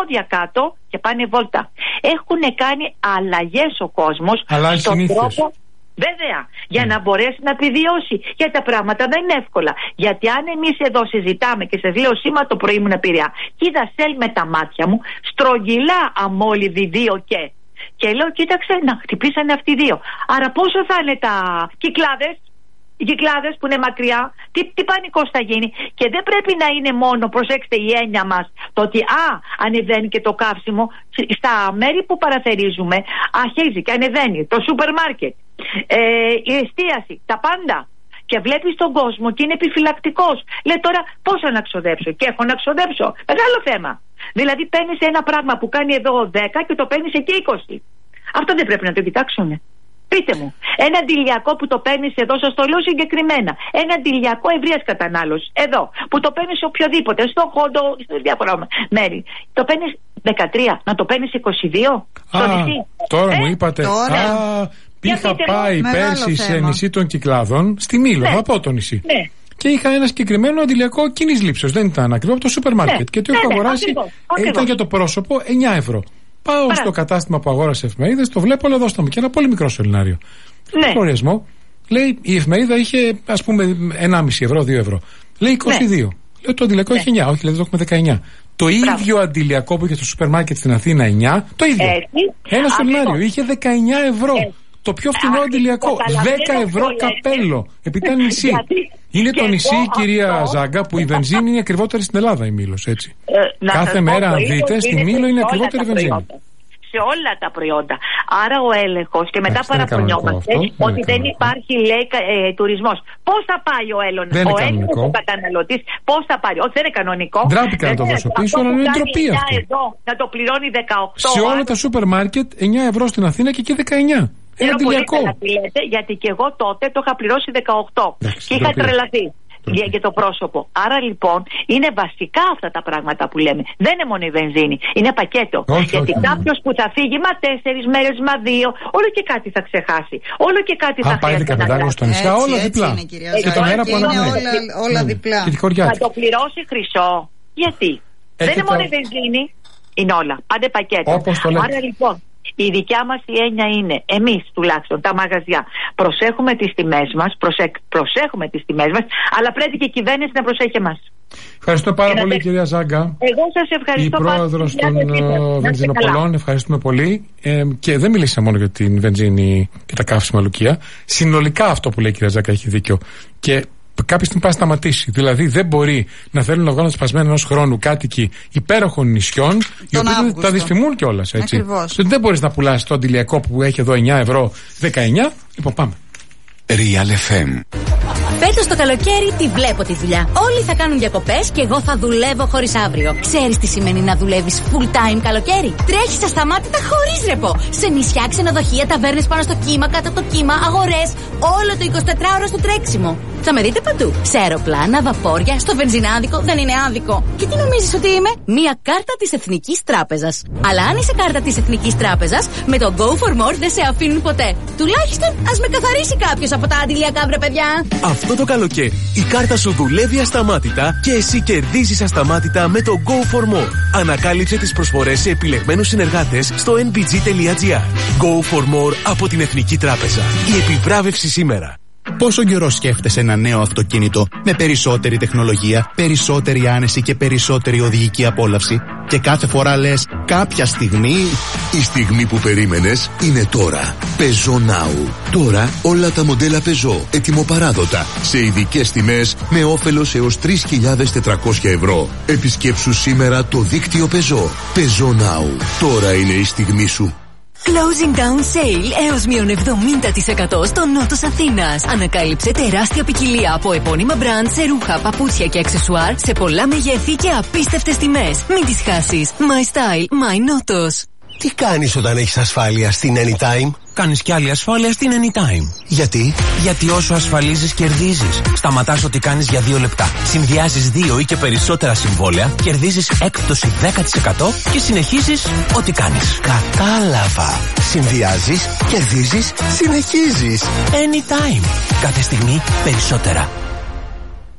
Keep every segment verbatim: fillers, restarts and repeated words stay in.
πόδια κάτω και πάνε βόλτα. Έχουν κάνει αλλαγές ο κόσμος στον τρόπο. Βέβαια, για να μπορέσει να επιβιώσει. Γιατί τα πράγματα δεν είναι εύκολα. Γιατί αν εμείς εδώ συζητάμε και σας λέω σήμερα το πρωί ήμουν Πειραιά και είδα σελ με τα μάτια μου, στρογγυλά αμόλυδοι δύο και. Και λέω, κοίταξε, να χτυπήσανε αυτοί οι δύο. Άρα πόσο θα είναι τα κυκλάδες, οι κυκλάδες που είναι μακριά, τι, τι πανικός θα γίνει. Και δεν πρέπει να είναι μόνο, προσέξτε, η έννοια μας, το ότι α, ανεβαίνει και το καύσιμο. Στα μέρη που παραθερίζουμε, αρχίζει και ανεβαίνει το σούπερ μάρκετ, ε, η εστίαση, τα πάντα. Και βλέπεις τον κόσμο και είναι επιφυλακτικός. Λέει τώρα πόσο να ξοδέψω. Και έχω να ξοδέψω. Μεγάλο θέμα. Δηλαδή παίρνεις ένα πράγμα που κάνει εδώ δέκα και το παίρνεις εκεί είκοσι. Αυτό δεν πρέπει να το κοιτάξουν. Πείτε μου. Ένα αντιλιακό που το παίρνεις εδώ, σας το λέω συγκεκριμένα. Ένα αντιλιακό ευρείας κατανάλωσης. Εδώ. Που το παίρνεις σε οποιοδήποτε. Στο χόντο, σε διάφορα μέρη. Το παίρνεις δεκατρία. Να το παίρνεις είκοσι δύο. Στο νησί. Τώρα ε? μου είπατε. Τώρα. Α, είχα πάει πέρσι σε νησί των Κυκλάδων, στη Μήλο, ναι. Από το νησί. Ναι. Και είχα ένα συγκεκριμένο αντιλιακό κοινής λήψεως. Δεν ήταν ακριβό από το σούπερ μάρκετ. Ναι. Και το είχα ναι, αγοράσει. Ναι, ακριβώς, ακριβώς. Ήταν για το πρόσωπο εννιά ευρώ. Πάω Παρά. στο κατάστημα που αγόρασε εφημερίδες, το βλέπω, αλλά δώστε μου και ένα πολύ μικρό σωληνάριο. Ναι. Λογαριασμό. Λέει η εφημερίδα είχε, ας πούμε, ενάμιση ευρώ, δύο ευρώ. Λέει είκοσι δύο. Ναι. Λέω το αντιλιακό ναι. έχει εννιά. Όχι, λέει το έχουμε δεκαεννιά. Το Μπράβο. ίδιο αντιλιακό που είχε στο σούπερ μάρκετ στην Αθήνα εννιά, το ίδιο. Έτσι. Ένα σωληνάριο είχε δεκαεννιά ευρώ. Έτσι. Το πιο φθηνό αντιλιακό, δέκα ευρώ καπέλο. Επειδή ήταν νησί. Είναι το νησί, κυρία Ζάγκα, που η βενζίνη είναι ακριβότερη στην Ελλάδα, η Μήλος, έτσι. Ε, Κάθε μέρα, αν δείτε, στη Μήλο είναι ακριβότερη βενζίνη. Σε όλα τα προϊόντα. Άρα ο έλεγχος και μετά παραπονιόμαστε ότι δεν υπάρχει, λέει, ε, τουρισμός. Πώς θα πάει ο Έλληνας, ο Έλληνας ο καταναλωτής, πώς θα πάρει. Όχι, δεν είναι κανονικό. Ντράπηκα να το δώσω πίσω, αλλά είναι ντροπή αυτό. Εδώ, να το πληρώνει δεκαοκτώ. Σε όλα τα σούπερ μάρκετ εννιά ευρώ στην Αθήνα και εκεί δεκαεννιά. Ένα αντιλιακό. Γιατί και εγώ τότε το είχα πληρώσει δεκαοκτώ και είχα τρελαθεί. Για, για το πρόσωπο. Άρα λοιπόν είναι βασικά αυτά τα πράγματα που λέμε. Δεν είναι μόνο η βενζίνη, είναι πακέτο. Όχι, γιατί κάποιο που θα φύγει μα τέσσερις μέρες, μα δύο, όλο και κάτι θα ξεχάσει. Όλο και κάτι Α, θα χρειάζεται να κάνει. Στο νησιά όλα διπλά. Είναι, και το μέρα που αναμένει. Όλα διπλά. Θα το πληρώσει χρυσό. Γιατί? Δεν είναι μόνο η βενζίνη, είναι όλα. Πάντε πακέτο. Άρα λοιπόν. Η δικιά μας η έννοια είναι, εμείς τουλάχιστον τα μαγαζιά, προσέχουμε τις τιμές μας, προσέ, προσέχουμε τις τιμές μας, αλλά πρέπει και η κυβέρνηση να προσέχει εμάς. Ευχαριστώ πάρα πολύ, τε... κυρία Ζάγκα. Εγώ σας ευχαριστώ. Η πρόεδρος των βενζινοπολών, ευχαριστούμε πολύ. Ε, και δεν μιλήσαμε μόνο για την βενζίνη και τα καύσιμα, Λουκία. Συνολικά αυτό που λέει η κυρία Ζάγκα έχει δίκιο. Και κάποια στιγμή πάει να σταματήσει. Δηλαδή δεν μπορεί να θέλουν να βγάλουν σπασμένα ενός χρόνου κάτοικοι υπέροχων νησιών, οι οποίοι τα δυσφημούν κιόλας. Δεν μπορεί να πουλάς το αντιλιακό που έχει εδώ εννιά ευρώ δεκαεννιά. Λοιπόν, πάμε. Real εφ εμ. Φέτος το καλοκαίρι τη βλέπω τη δουλειά. Όλοι θα κάνουν διακοπές και εγώ θα δουλεύω χωρίς αύριο. Ξέρεις τι σημαίνει να δουλεύεις full time καλοκαίρι? Τρέχεις ασταμάτητα χωρίς ρεπό. Σε νησιά, ξενοδοχεία, ταβέρνες πάνω στο κύμα, κάτω από το κύμα, αγορές. Όλο το εικοσιτετράωρο στο τρέξιμο. Θα με δείτε παντού. Σε αεροπλάνα, βαπόρια, στο βενζινάδικο. Δεν είναι άδικο. Και τι νομίζεις ότι είμαι? Μία κάρτα της Εθνικής Τράπεζας. Αλλά αν είσαι κάρτα της Εθνικής Τράπεζας, με το Go for More δεν σε αφήνουν ποτέ. Τουλάχιστον ας με καθαρίσει κάποιος από τα αντιλιακά, βρε παιδιά. Αυτό το καλοκαίρι η κάρτα σου δουλεύει ασταμάτητα και εσύ κερδίζεις ασταμάτητα με το Go for More. Ανακάλυψε τις προσφορές σε επιλεγμένους συνεργάτες στο εν μπι τζι τελεία τζι άρ. Go for More από την Εθνική Τράπεζα. Η επιβράβευση σήμερα. Πόσο καιρό σκέφτεσαι ένα νέο αυτοκίνητο με περισσότερη τεχνολογία, περισσότερη άνεση και περισσότερη οδηγική απόλαυση και κάθε φορά λες κάποια στιγμή... Η στιγμή που περίμενες είναι τώρα. Peugeot Now. Τώρα όλα τα μοντέλα Peugeot ετοιμοπαράδοτα σε ειδικές τιμές με όφελος έως τρεις χιλιάδες τετρακόσια ευρώ. Επισκέψου σήμερα το δίκτυο Peugeot. Peugeot Now. Τώρα είναι η στιγμή σου. Closing down sale έως μείον εβδομήντα τοις εκατό στο νότος Αθήνας. Ανακάλυψε τεράστια ποικιλία από επώνυμα μπραντ σε ρούχα, παπούτσια και αξεσουάρ σε πολλά μεγέθη και απίστευτες τιμές. Μην τις χάσεις. My style, my νότος. Τι κάνεις όταν έχεις ασφάλεια στην Anytime? Κάνεις κι άλλη ασφάλεια στην Anytime. Γιατί? Γιατί όσο ασφαλίζεις κερδίζεις. Σταματάς ό,τι κάνεις για δύο λεπτά. Συνδυάζεις δύο ή και περισσότερα συμβόλαια, κερδίζεις έκπτωση δέκα τοις εκατό και συνεχίζεις ό,τι κάνεις. Κατάλαβα. Συνδυάζεις, κερδίζεις, συνεχίζεις. Anytime. Κάθε στιγμή περισσότερα.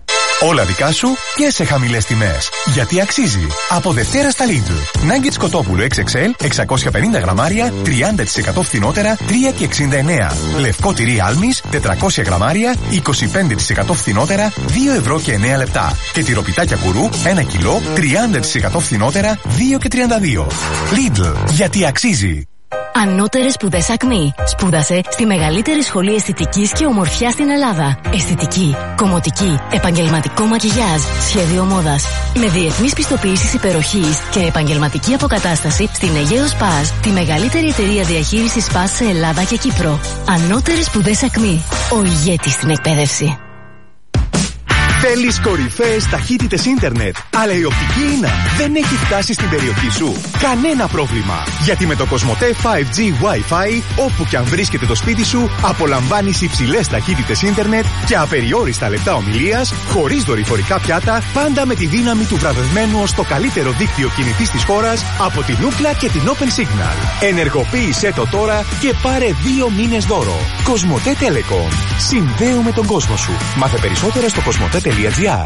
Όλα δικά σου και σε χαμηλές τιμές. Γιατί αξίζει. Από Δευτέρα στα Lidl. Nuggets κοτόπουλο εξ εξ ελ εξακόσια πενήντα γραμμάρια τριάντα τοις εκατό φθηνότερα τρία και εξήντα εννέα. Λευκό τυρί Άλμης τετρακόσια γραμμάρια είκοσι πέντε τοις εκατό φθηνότερα δύο ευρώ και εννέα λεπτά. Και τυροπιτάκια κουρού ένα κιλό τριάντα τοις εκατό φθηνότερα δύο και τριάντα δύο. Lidl. Γιατί αξίζει. Ανώτερες σπουδές Ακμή. Σπούδασε στη μεγαλύτερη σχολή αισθητικής και ομορφιάς στην Ελλάδα. Αισθητική, κομμωτική, επαγγελματικό μακιγιάζ, σχέδιο μόδας. Με διεθνείς πιστοποιήσεις υπεροχής και επαγγελματική αποκατάσταση στην Αιγαίο Σπάζ, τη μεγαλύτερη εταιρεία διαχείρισης Σπάζ σε Ελλάδα και Κύπρο. Ανώτερες σπουδές Ακμή. Ο ηγέτης στην εκπαίδευση. Θέλεις κορυφαίες ταχύτητες ίντερνετ, αλλά η οπτική ίνα δεν έχει φτάσει στην περιοχή σου? Κανένα πρόβλημα, γιατί με το Κοσμοτέ φάιβ τζι Wi-Fi, όπου και αν βρίσκεται το σπίτι σου, απολαμβάνεις υψηλές ταχύτητες ίντερνετ και απεριόριστα λεπτά ομιλίας, χωρίς δορυφορικά πιάτα, πάντα με τη δύναμη του βραβευμένου ως το καλύτερο δίκτυο κινητής της χώρας από την Ookla και την Open Signal. Ενεργοποίησέ το τώρα και πάρε δύο μήνες δώρο. Κοσμοτέ Telecom. Συνδέουμε τον κόσμο σου. Μάθε περισσότερα στο κοσμοτέ τελεία τζι άρ.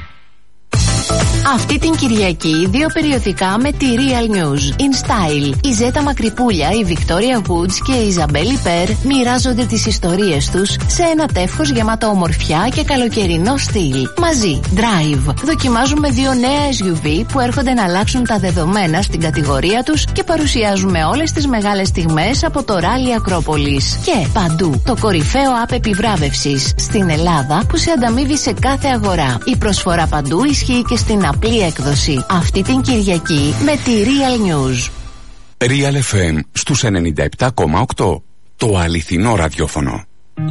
Αυτή την Κυριακή δύο περιοδικά με τη Real News. In Style. Η Ζέτα Μακρυπούλια, η Victoria Woods και η Ιζαμπέλ Υπέρ μοιράζονται τις ιστορίες τους σε ένα τεύχος γεμάτο ομορφιά και καλοκαιρινό στυλ. Μαζί, Drive. Δοκιμάζουμε δύο νέα ες γιου βι που έρχονται να αλλάξουν τα δεδομένα στην κατηγορία τους και παρουσιάζουμε όλες τις μεγάλες στιγμές από το Rally Ακρόπολης. Και Παντού, το κορυφαίο app επιβράβευσης στην Ελλάδα που σε ανταμείβει σε κάθε αγορά. Η προσφορά Παντού ισχύει και στην απλή έκδοση. Αυτή την Κυριακή με τη Real News. Real εφ εμ στους ενενήντα επτά κόμμα οκτώ. Το αληθινό ραδιόφωνο.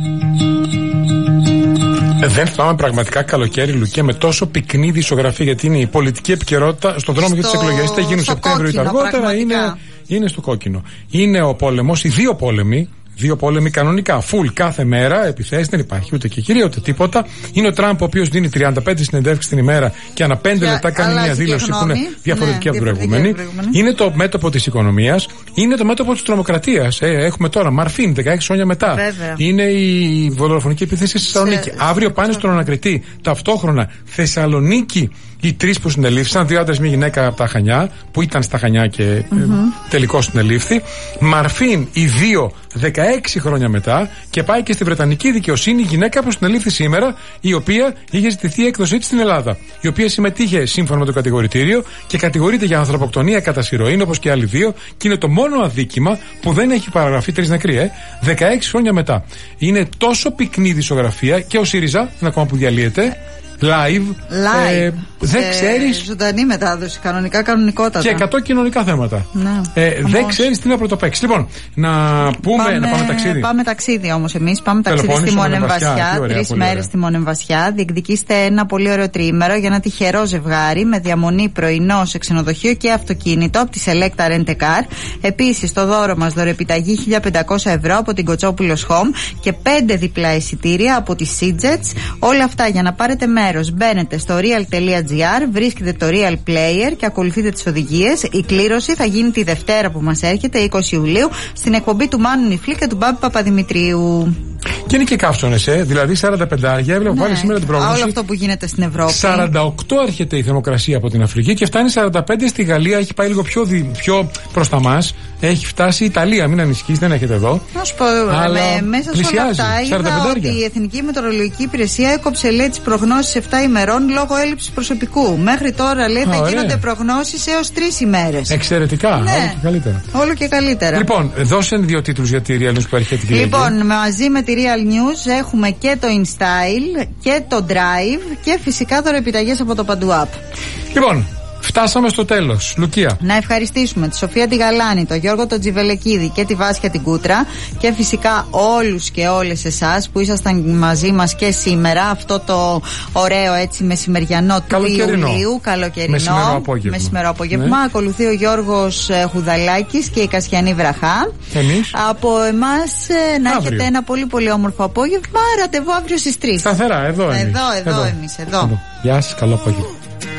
Δεν θυμάμαι πραγματικά καλοκαίρι, Λουκία, με τόσο πυκνή δισογραφή, γιατί είναι η πολιτική επικαιρότητα στον δρόμο για τις εκλογές. Είτε γίνουν Σεπτέμβριο είτε αργότερα, είναι, είναι στο κόκκινο. Είναι ο πόλεμος, οι δύο πόλεμοι. Δύο πόλεμοι κανονικά, full κάθε μέρα, επιθέσεις, δεν υπάρχει ούτε κεκυρία ούτε τίποτα. Είναι ο Τραμπ, ο οποίος δίνει τριάντα πέντε συνεντεύξεις την ημέρα και ανά πέντε λεπτά κάνει μια δήλωση που είναι διαφορετική ναι, από την προηγούμενη. Είναι το μέτωπο της οικονομίας, είναι το μέτωπο της τρομοκρατίας. Ε, έχουμε τώρα Μαρφίν, δεκαέξι χρόνια μετά. Βέβαια. Είναι η δολοφονική επίθεση στη Θεσσαλονίκη. Σε... Αύριο πάνε στον ανακριτή. Ταυτόχρονα Θεσσαλονίκη, οι τρεις που συνελήφθησαν, δύο άντρες, μια γυναίκα από τα Χανιά, που ήταν στα Χανιά και mm-hmm. τελικώς συνελήφθη. Μαρφίν, οι δύο, δεκαέξι χρόνια μετά, και πάει και στη Βρετανική δικαιοσύνη η γυναίκα που συνελήφθη σήμερα, η οποία είχε ζητηθεί η έκδοσή της στην Ελλάδα. Η οποία συμμετείχε σύμφωνα με το κατηγορητήριο και κατηγορείται για ανθρωποκτονία κατά συρροήν, όπως και άλλοι δύο, και είναι το μόνο αδίκημα που δεν έχει παραγραφεί, τρεις νεκροί, ε, δεκαέξι χρόνια μετά. Είναι τόσο πυκνή δισογραφία και ο ΣΥΡΙΖΑ, είναι ακόμα που διαλύεται. Live. Live. Ε, δεν ξέρεις. Ζωντανή μετάδοση, κανονικά, κανονικότατα. Και εκατό κοινωνικά θέματα. Ναι. Ε, δεν ξέρεις τι να πρωτοπαίξεις. Λοιπόν, να πούμε, πάμε, να πάμε ταξίδι. Πάμε ταξίδι όμως εμείς. Πάμε ταξίδι στη Μονεμβασιά. Τρεις μέρες στη Μονεμβασιά. Διεκδικήστε ένα πολύ ωραίο τριήμερο για ένα τυχερό ζευγάρι με διαμονή πρωινό σε ξενοδοχείο και αυτοκίνητο από τη Selecta Rent a Car. Επίσης, το δώρο μας, δωρεπιταγή χίλια πεντακόσια ευρώ από την Κοτσόπουλος Home και πέντε διπλά εισιτήρια από τη Seajets. Όλα αυτά για να πάρετε μέρος. Μπαίνετε στο real τελεία τζι άρ, βρίσκετε το Real Player και ακολουθείτε τις οδηγίες. Η κλήρωση θα γίνει τη Δευτέρα που μας έρχεται, είκοσι Ιουλίου, στην εκπομπή του Μάνου Νιφλή και του Μπάμπη Παπαδημητρίου. Και είναι και καύσονες, ε, δηλαδή σαράντα πέντε άρια. Έβλεπα ναι. πάλι σήμερα την πρόγνωση. Όλο αυτό που γίνεται στην Ευρώπη. σαράντα οκτώ έρχεται η θερμοκρασία από την Αφρική και φτάνει σαράντα πέντε στη Γαλλία. Έχει πάει λίγο πιο, δι, πιο προς τα μας. Έχει φτάσει η Ιταλία. Μην ανησυχείς, δεν έχετε εδώ. Να σου πω, με, μέσα σε όλα αυτά είδα ότι η Εθνική Μετεωρολογική Υπηρεσία έκοψε, λέει, τις προγνώσεις επτά ημερών λόγω έλλειψης προσωπικού. Μέχρι τώρα, λέει, θα γίνονται προγνώσεις έως τρεις ημέρες. Εξαιρετικά. Ναι. Όλο και καλύτερα. Όλο και καλύτερα. Λοιπόν, δώσε δύο τίτλους για τη Real News που έρχεται την Κυριακή. Λοιπόν, μαζί με τη Real News έχουμε και το InStyle και το Drive και φυσικά δωρεπιταγές από το Παντού App. Λοιπόν, φτάσαμε στο τέλος. Λουκία. Να ευχαριστήσουμε τη Σοφία τη Γαλάνη, τον Γιώργο τον Τζιβελεκίδη και τη Βάσια την Κούτρα και φυσικά όλους και όλες εσάς που ήσασταν μαζί μας και σήμερα αυτό το ωραίο έτσι μεσημεριανό του Ιουλίου. Καλοκαιρινό. Μεσημερό απόγευμα. Μεσημερό απόγευμα. Ναι. Ακολουθεί ο Γιώργος Χουδαλάκης και η Κασιανή Βραχά. Εμείς. Από εμάς να αύριο. Έχετε ένα πολύ πολύ όμορφο απόγευμα. Ραντεβού αύριο στις τρεις. Σταθερά, εδώ εμείς. Εδώ, εδώ, εδώ. εμείς. Εδώ. Γεια σας, καλό απόγευμα.